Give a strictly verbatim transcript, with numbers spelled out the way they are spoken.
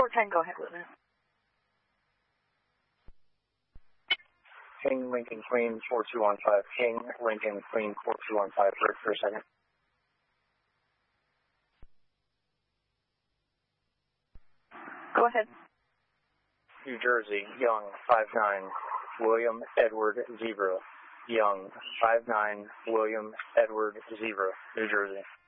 four ten, go ahead with it. King, Lincoln, Queen, four two one five. King, Lincoln, Queen, four two one five. Break for a second. Go ahead. New Jersey, Young, five nine. William, Edward, Zebra. Young, five nine. William, Edward, Zebra. New Jersey.